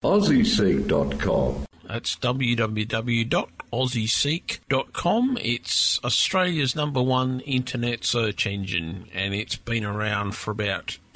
AussieSeek.com. That's www.aussieseek.com. It's Australia's #1 internet search engine, and it's been around for about